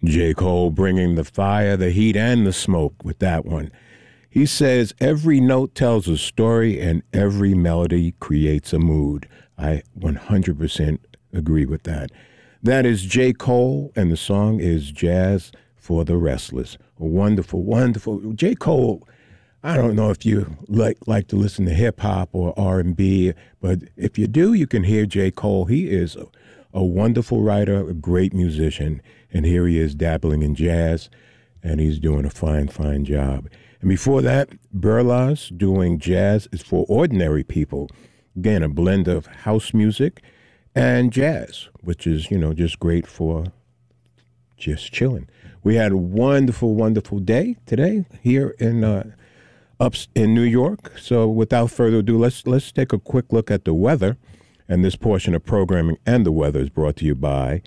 J. Cole bringing the fire, the heat, and the smoke with that one. He says, every note tells a story and every melody creates a mood. I 100% agree with that. That is J. Cole, and the song is Jazz for the Restless. A wonderful, wonderful. J. Cole, I don't know if you like to listen to hip-hop or R&B, but if you do, you can hear J. Cole. He is a wonderful writer, a great musician, and here he is dabbling in jazz, and he's doing a fine, fine job. And before that, Burlas doing Jazz is for Ordinary People. Again, a blend of house music and jazz, which is, just great for just chilling. We had a wonderful, wonderful day today here in New York. So without further ado, let's take a quick look at the weather. And this portion of programming and the weather is brought to you by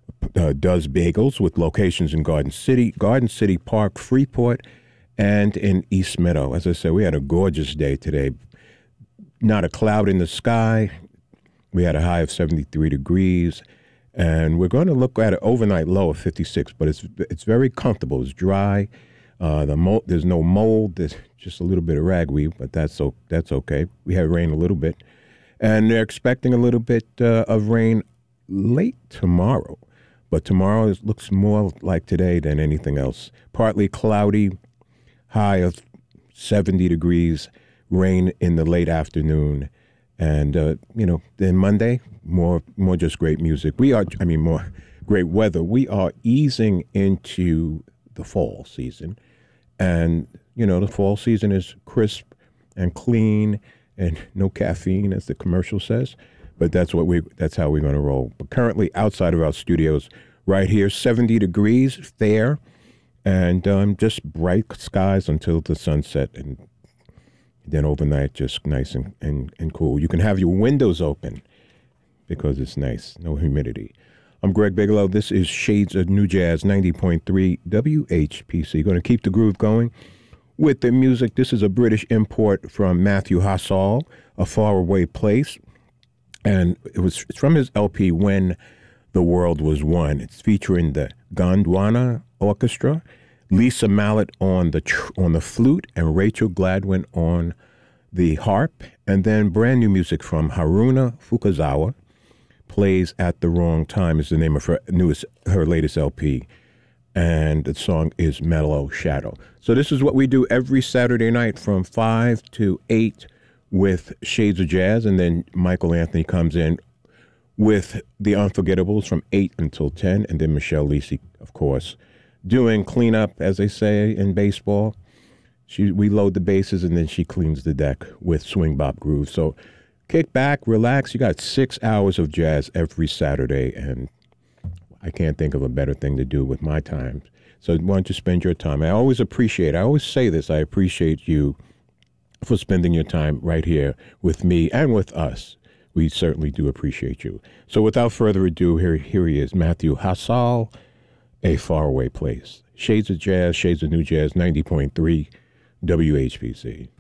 Does Bagels, with locations in Garden City Park, Freeport, and in East Meadow. As I said, we had a gorgeous day today. Not a cloud in the sky. We had a high of 73 degrees. And we're going to look at an overnight low of 56, but it's very comfortable. It's dry. There's no mold. There's just a little bit of ragweed, but that's okay. We had rain a little bit. And they're expecting a little bit of rain late tomorrow. But tomorrow looks more like today than anything else. Partly cloudy, high of 70 degrees, rain in the late afternoon. And, then Monday, more just great music. More great weather. We are easing into the fall season. And, the fall season is crisp and clean and no caffeine, as the commercial says. But that's how we're going to roll. But currently outside of our studios, right here, 70 degrees, fair, and just bright skies until the sunset, and then overnight just nice and cool. You can have your windows open because it's nice, no humidity. I'm Greg Bigelow. This is Shades of New Jazz, 90.3 WHPC. Going to keep the groove going with the music. This is a British import from Matthew Hassall, A Faraway Place. And it's from his LP, When the World Was One. It's featuring the Gondwana Orchestra, Lisa Mallet on the flute, and Rachel Gladwin on the harp. And then brand new music from Haruna Fukazawa, Plays at the Wrong Time is the name of her latest LP. And the song is Mellow Shadow. So this is what we do every Saturday night from 5 to 8 with Shades of Jazz. And then Michael Anthony comes in with The Unforgettables from 8 until 10. And then Michelle Lisi, of course, doing cleanup, as they say in baseball. We load the bases, and then she cleans the deck with Swing Bop Groove. So kick back, relax. You got 6 hours of jazz every Saturday, and I can't think of a better thing to do with my time. So why don't you spend your time? I always say this, I appreciate you for spending your time right here with me and with us. We certainly do appreciate you. So without further ado, here he is, Matthew Hassall, A Faraway Place. Shades of Jazz, Shades of New Jazz, 90.3 WHPC.